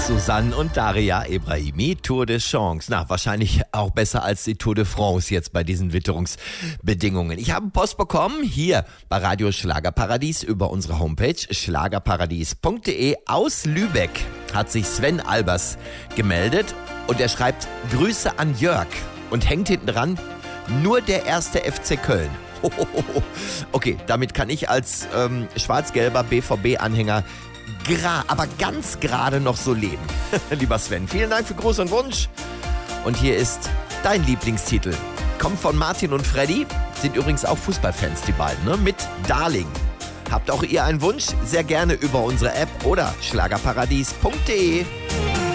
Susanne und Daria Ebrahimi, Tour de Chance. Na, wahrscheinlich auch besser als die Tour de France jetzt bei diesen Witterungsbedingungen. Ich habe Post bekommen, hier bei Radio Schlagerparadies über unsere Homepage schlagerparadies.de. Aus Lübeck hat sich Sven Albers gemeldet und er schreibt: Grüße an Jörg und hängt hinten dran: nur der erste FC Köln. Okay, damit kann ich als schwarz-gelber BVB-Anhänger aber ganz gerade noch so leben. Lieber Sven, vielen Dank für Gruß und Wunsch. Und hier ist dein Lieblingstitel. Kommt von Martin und Freddy, sind übrigens auch Fußballfans, die beiden, ne? Mit Darling. Habt auch ihr einen Wunsch? Sehr gerne über unsere App oder schlagerparadies.de.